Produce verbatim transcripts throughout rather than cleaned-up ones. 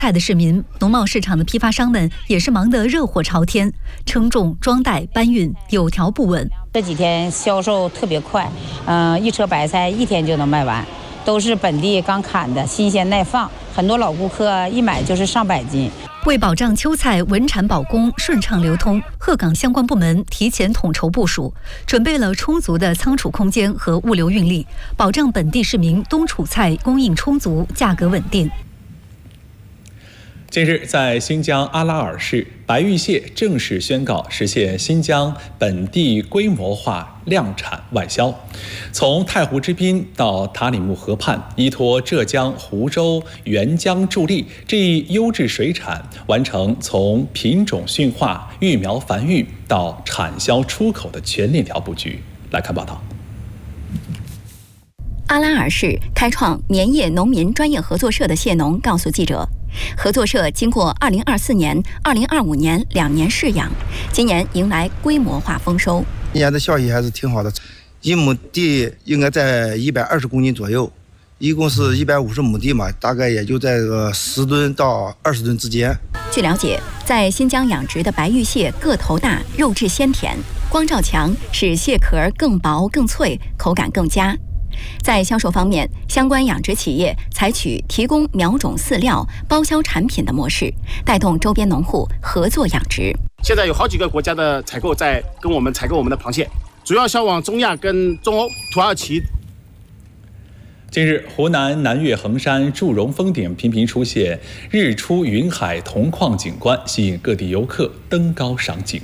菜的市民，农贸市场的批发商们也是忙得热火朝天，称重、装袋、搬运有条不紊。 这几天销售特别快，嗯、呃，一车白菜一天就能卖完，都是本地刚砍的，新鲜耐放，很多老顾客一买就是上百斤。 为保障秋菜稳产保供、顺畅流通，鹤岗相关部门提前统筹部署，准备了充足的仓储空间和物流运力，保障本地市民冬储菜供应充足、价格稳定。 近日，在新疆阿拉尔市，白玉蟹正式宣告实现新疆本地规模化量产外销。从太湖之滨到塔里木河畔，依托浙江湖州沅江助力这一优质水产，完成从品种驯化、育苗繁育到产销出口的全链条布局。来看报道。 阿拉尔市开创棉业农民专业合作社的蟹农告诉记者，合作社经过二零二四年、二零二五年两年试养，今年迎来规模化丰收。 今年的效益还是挺好的，一亩地应该在一百二十公斤左右，一共是一百五十亩地嘛，大概也就在这个十吨到二十吨之间。 据了解，在新疆养殖的白玉蟹个头大，肉质鲜甜，光照强使蟹壳更薄更脆，口感更佳。在销售方面，相关养殖企业采取提供苗种饲料、包销产品的模式，带动周边农户合作养殖。 现在有好几个国家的采购在跟我们采购我们的螃蟹，主要销往中亚跟中欧、土耳其。 近日，湖南南岳衡山祝融峰顶频频出现日出云海铜矿景观，吸引各地游客登高赏景。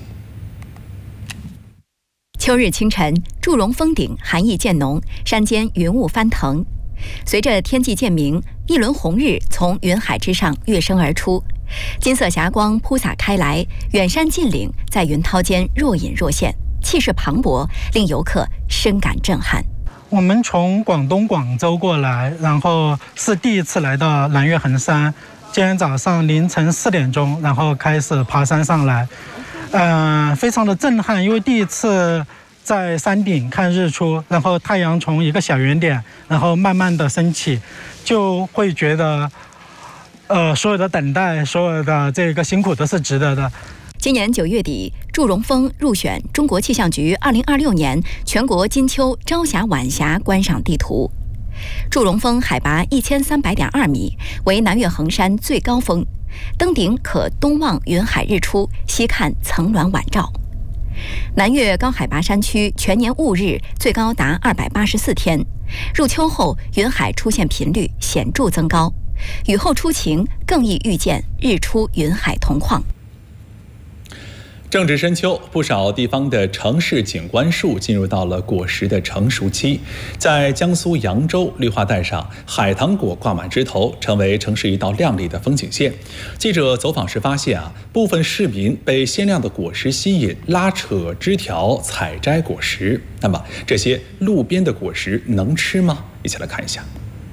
秋日清晨，祝融峰顶寒意渐浓，山间云雾翻腾。随着天际渐明，一轮红日从云海之上跃升而出，金色霞光铺洒开来，远山近岭在云涛间若隐若现，气势磅礴，令游客深感震撼。 我们从广东广州过来，然后是第一次来到南岳衡山。今天早上凌晨四点钟，然后开始爬山上来，嗯、呃，非常的震撼，因为第一次在山顶看日出，然后太阳从一个小圆点，然后慢慢的升起，就会觉得，呃，所有的等待，所有的这个辛苦都是值得的。 今年九月底，祝融峰入选中国气象局二零二六年全国金秋朝霞晚霞观赏地图。祝融峰海拔一千三百点二米，为南岳衡山最高峰，登顶可东望云海日出，西看层峦晚照。南岳高海拔山区全年雾日最高达二百八十四天，入秋后云海出现频率显著增高，雨后初晴更易遇见日出云海铜矿。 正值深秋，不少地方的城市景观树进入到了果实的成熟期。在江苏扬州绿化带上，海棠果挂满枝头，成为城市一道亮丽的风景线。记者走访时发现啊，部分市民被鲜亮的果实吸引，拉扯枝条采摘果实。那么，这些路边的果实能吃吗？一起来看一下。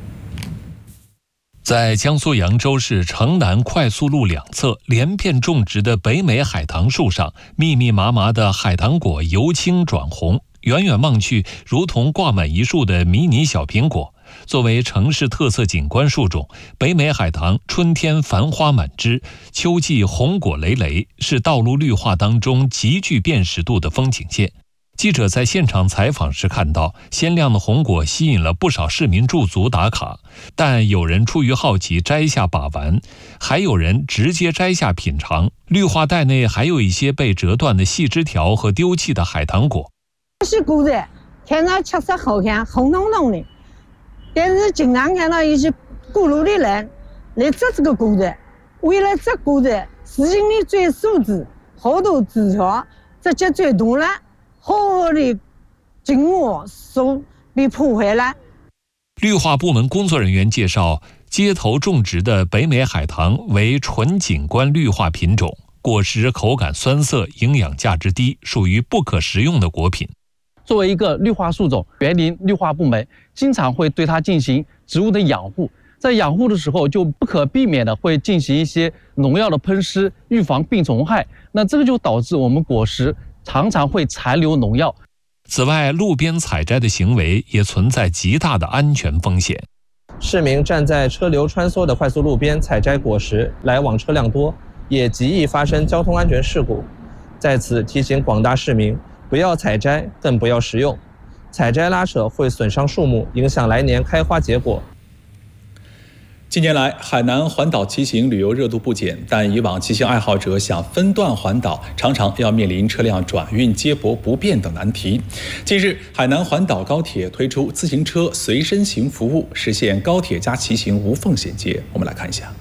在江苏扬州市城南快速路两侧连片种植的北美海棠树上，密密麻麻的海棠果由青转红，远远望去如同挂满一树的迷你小苹果。作为城市特色景观树种，北美海棠春天繁花满枝，秋季红果累累，是道路绿化当中极具辨识度的风景线。记者在现场采访时看到，鲜亮的红果吸引了不少市民驻足打卡，但有人出于好奇摘下把玩，还有人直接摘下品尝。绿化带内还有一些被折断的细枝条和丢弃的海棠果。 这是果子，看着确实好看，红彤彤的，但是经常看到一些过路的人来摘这个果子，为了摘果子，使劲的拽树枝，好多枝条直接拽断了。好的景物树被破坏了。 绿化部门工作人员介绍，街头种植的北美海棠为纯景观绿化品种，果实口感酸涩，营养价值低，属于不可食用的果品。 作为一个绿化树种，园林绿化部门经常会对它进行植物的养护，在养护的时候就不可避免的会进行一些农药的喷施，预防病虫害，那这个就导致我们果实常常会残留农药。 此外，路边采摘的行为也存在极大的安全风险。 市民站在车流穿梭的快速路边采摘果实，来往车辆多，也极易发生交通安全事故。在此提醒广大市民，不要采摘，更不要食用。采摘拉扯会损伤树木，影响来年开花结果。 近年来，海南环岛骑行旅游热度不减，但以往骑行爱好者想分段环岛，常常要面临车辆转运、接驳不便等难题。近日，海南环岛高铁推出自行车随身行服务，实现高铁加骑行无缝衔接。我们来看一下。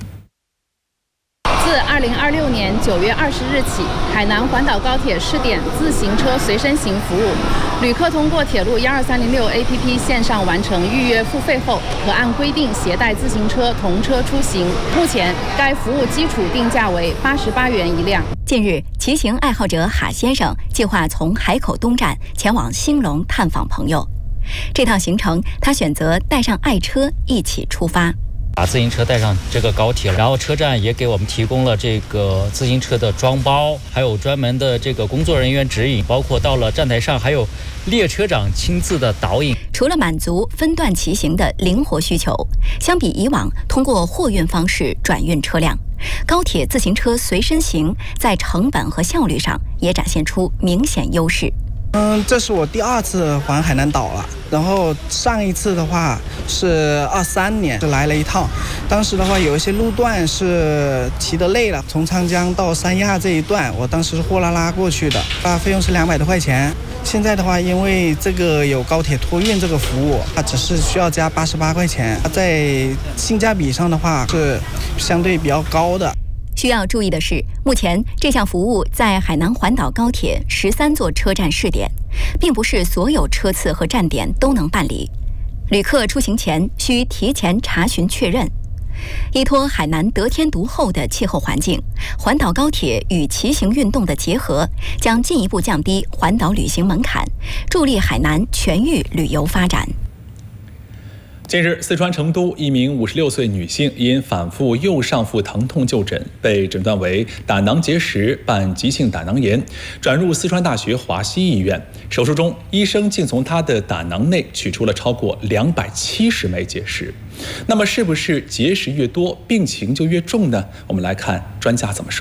自二零二六年九月二十日起，海南环岛高铁试点自行车随身行服务。旅客通过铁路一二三零六 A P P 线上完成预约付费后，可按规定携带自行车同车出行。目前，该服务基础定价为八十八元一辆。 近日，骑行爱好者哈先生计划从海口东站前往兴隆探访朋友。这趟行程，他选择带上爱车一起出发。 把自行车带上这个高铁，然后车站也给我们提供了这个自行车的装包，还有专门的这个工作人员指引，包括到了站台上还有列车长亲自的导引。 除了满足分段骑行的灵活需求，相比以往通过货运方式转运车辆，高铁自行车随身行在成本和效率上也展现出明显优势。 嗯，这是我第二次环海南岛了，然后上一次的话是二三年是来了一趟，当时的话有一些路段是骑得累了，从长江到三亚这一段，我当时是货拉拉过去的，啊，费用是两百多块钱。现在的话，因为这个有高铁托运这个服务，它只是需要加八十八块钱，在性价比上的话是相对比较高的。 需要注意的是，目前这项服务在海南环岛高铁十三座车站试点，并不是所有车次和站点都能办理。旅客出行前需提前查询确认。依托海南得天独厚的气候环境，环岛高铁与骑行运动的结合，将进一步降低环岛旅行门槛，助力海南全域旅游发展。 近日，四川成都一名五十六岁女性因反复右上腹疼痛就诊，被诊断为胆囊结石伴急性胆囊炎，转入四川大学华西医院。手术中，医生竟从她的胆囊内取出了超过两百七十枚结石。那么，是不是结石越多，病情就越重呢？我们来看专家怎么说。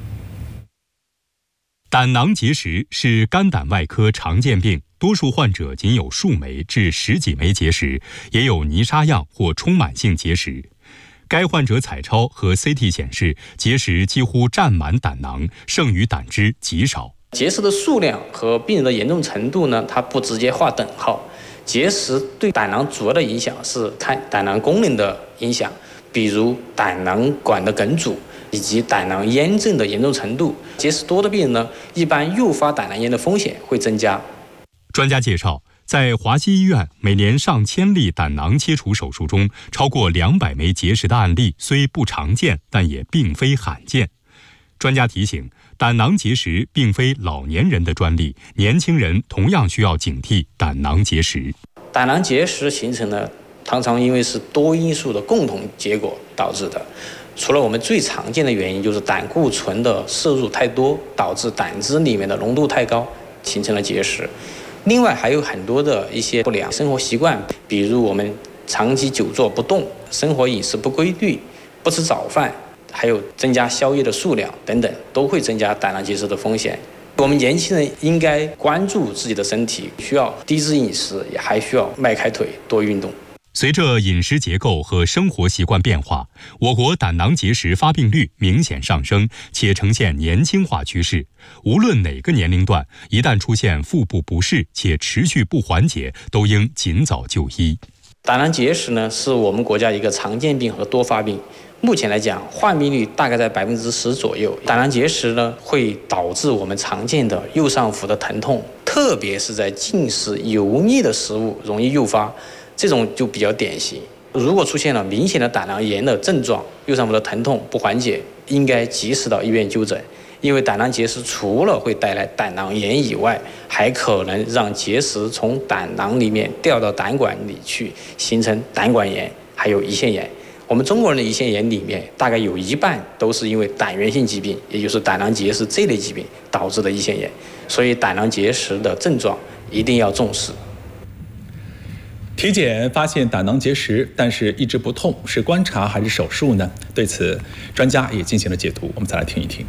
胆囊结石是肝胆外科常见病，多数患者仅有数枚至十几枚结石，也有泥沙样或充满性结石。该患者彩超和 C T 显示，结石几乎占满胆囊，剩余胆汁极少。 结石的数量和病人的严重程度呢，它不直接划等号。结石对胆囊主要的影响是看胆囊功能的影响，比如胆囊管的梗阻以及胆囊炎症的严重程度。结石多的病人呢，一般诱发胆囊炎的风险会增加。 专家介绍，在华西医院，每年上千例胆囊切除手术中，超过两百枚结石的案例虽不常见，但也并非罕见。专家提醒，胆囊结石并非老年人的专利，年轻人同样需要警惕胆囊结石。 胆囊结石形成呢，常常因为是多因素的共同结果导致的。除了我们最常见的原因，就是胆固醇的摄入太多，导致胆汁里面的浓度太高，形成了结石。另外还有很多的一些不良生活习惯，比如我们长期久坐不动，生活饮食不规律，不吃早饭，还有增加宵夜的数量等等，都会增加胆囊结石的风险。我们年轻人应该关注自己的身体，需要低脂饮食，也还需要迈开腿，多运动。 随着饮食结构和生活习惯变化，我国胆囊结石发病率明显上升，且呈现年轻化趋势。无论哪个年龄段，一旦出现腹部不适且持续不缓解，都应尽早就医。 胆囊结石呢，是我们国家一个常见病和多发病。目前来讲，患病率大概在百分之十左右。胆囊结石呢，会导致我们常见的右上腹的疼痛，特别是在进食油腻的食物容易诱发。这种就比较典型。如果出现了明显的胆囊炎的症状，右上腹的疼痛不缓解，应该及时到医院就诊。因为胆囊结石除了会带来胆囊炎以外，还可能让结石从胆囊里面掉到胆管里去，形成胆管炎，还有胰腺炎。我们中国人的胰腺炎里面，大概有一半都是因为胆源性疾病，也就是胆囊结石这类疾病导致的胰腺炎。所以胆囊结石的症状一定要重视。 体检发现胆囊结石，但是一直不痛，是观察还是手术呢？对此，专家也进行了解读，我们再来听一听。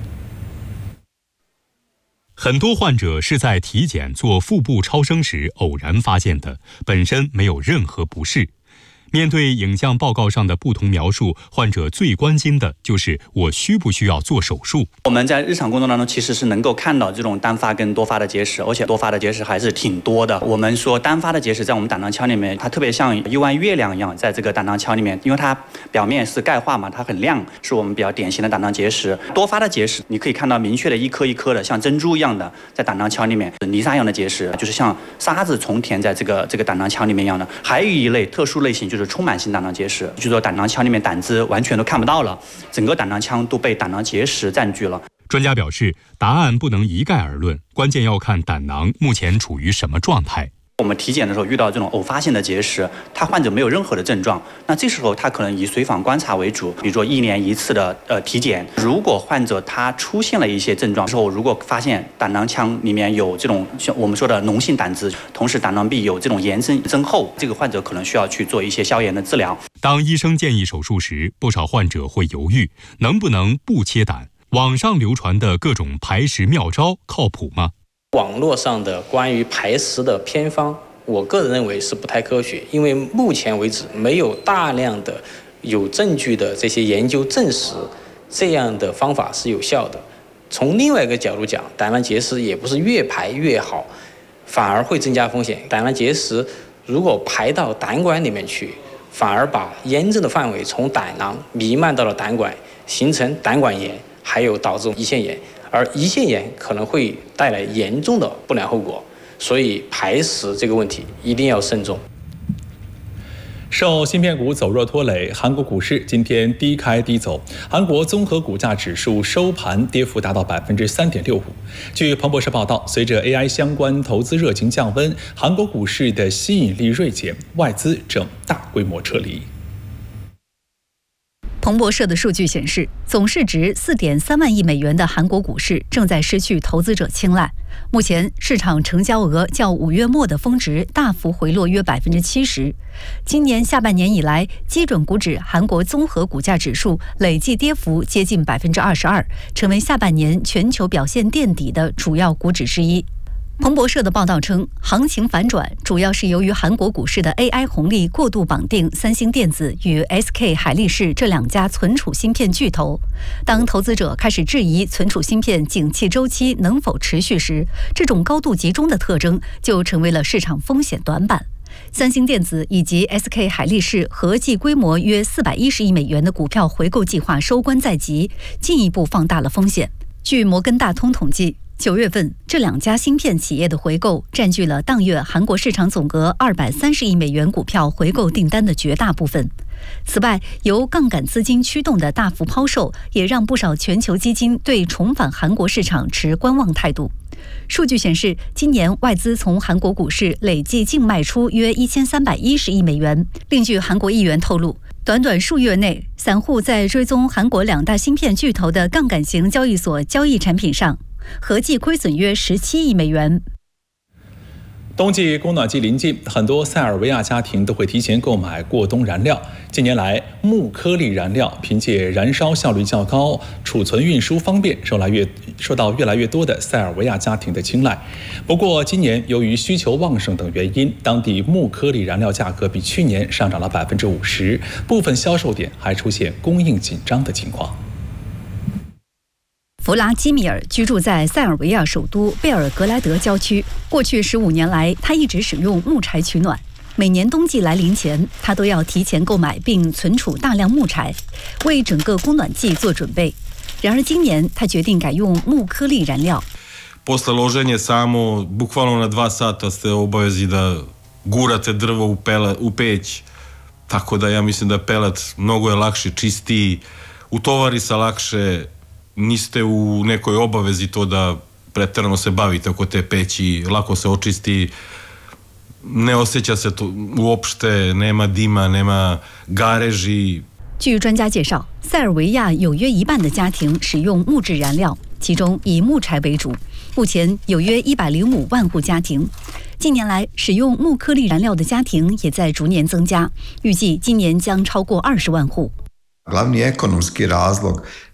很多患者是在体检做腹部超声时偶然发现的，本身没有任何不适。面对影像报告上的不同描述，患者最关心的就是我需不需要做手术。 我们在日常工作当中其实是能够看到这种单发跟多发的结石，而且多发的结石还是挺多的。我们说单发的结石在我们胆囊腔里面，它特别像一弯月亮一样，在这个胆囊腔里面，因为它表面是钙化嘛，它很亮，是我们比较典型的胆囊结石。多发的结石，你可以看到明确的一颗一颗的，像珍珠一样的在胆囊腔里面，泥沙一样的结石，就是像沙子重填在这个这个胆囊腔里面一样的。还有一类特殊类型就是充满性胆囊结石，就是说胆囊腔里面胆汁完全都看不到了，整个胆囊腔都被胆囊结石占据了。 专家表示，答案不能一概而论，关键要看胆囊目前处于什么状态。 我们体检的时候遇到这种偶发性的结石，他患者没有任何的症状，那这时候他可能以随访观察为主，比如说一年一次的呃体检。如果患者他出现了一些症状之后，如果发现胆囊腔里面有这种像我们说的脓性胆汁，同时胆囊壁有这种炎症增厚，这个患者可能需要去做一些消炎的治疗。 当医生建议手术时，不少患者会犹豫，能不能不切胆？网上流传的各种排石妙招靠谱吗？ 网络上的关于排石的偏方，我个人认为是不太科学，因为目前为止没有大量的有证据的这些研究证实这样的方法是有效的。从另外一个角度讲，胆囊结石也不是越排越好，反而会增加风险。胆囊结石如果排到胆管里面去，反而把炎症的范围从胆囊弥漫到了胆管，形成胆管炎，还有导致胰腺炎。而胰腺炎可能会带来严重的不良后果，所以排石这个问题一定要慎重。 受芯片股走弱拖累，韩国股市今天低开低走，韩国综合股价指数收盘跌幅达到百分之三点六五。据彭博社报道，随着 A I 相关投资热情降温，韩国股市的吸引力锐减，外资正大规模撤离。 彭博社的数据显示，总市值四点三万亿美元的韩国股市正在失去投资者青睐。目前市场成交额较五月末的峰值大幅回落约百分之七十。今年下半年以来，基准股指韩国综合股价指数累计跌幅接近百分之二十二，成为下半年全球表现垫底的主要股指之一。彭博社的报道称，行情反转主要是由于韩国股市的 A I 红利过度绑定三星电子与 S K 海力士这两家存储芯片巨头。当投资者开始质疑存储芯片景气周期能否持续时，这种高度集中的特征就成为了市场风险短板。三星电子以及 S K 海力士合计规模约四百一十亿美元的股票回购计划收官在即，进一步放大了风险。据摩根大通统计，九月份，这两家芯片企业的回购占据了当月韩国市场总额二百三十亿美元股票回购订单的绝大部分。此外，由杠杆资金驱动的大幅抛售，也让不少全球基金对重返韩国市场持观望态度。数据显示，今年外资从韩国股市累计净卖出约一千三百一十亿美元。另据韩国议员透露，短短数月内，散户在追踪韩国两大芯片巨头的杠杆型交易所交易产品上，合计亏损约十七亿美元。 冬季供暖季临近，很多塞尔维亚家庭都会提前购买过冬燃料。近年来，木颗粒燃料凭借燃烧效率较高、储存运输方便，受来越受到越来越多的塞尔维亚家庭的青睐。不过，今年由于需求旺盛等原因，当地木颗粒燃料价格比去年上涨了百分之五十，部分销售点还出现供应紧张的情况。 弗拉基米尔居住在塞尔维亚首都贝尔格莱德郊区。过去十五年来，他一直使用木柴取暖。每年冬季来临前，他都要提前购买并存储大量木柴，为整个供暖季做准备。然而今年，他决定改用木颗粒燃料。 Posle loženja samo bukvalno na dva sata ste obavezi da gurate drvo u pele u peć. Tako da ja mislim da pelet mnogo je lakši, čistiji, utovari se lakše. Niste u nekoj obavezi to da preterano se bavite oko te peći, lako se očisti, ne osjeća se to uopšte, nema dima, nema gareži. 据专家介绍，塞尔维亚有约一半的家庭使用木质燃料，其中以木柴为主。 目前有约一百零五万户家庭。近年来，使用木颗粒燃料的家庭也在逐年增加，预计今年将超过二十万户。 Glavni ekonomski razlog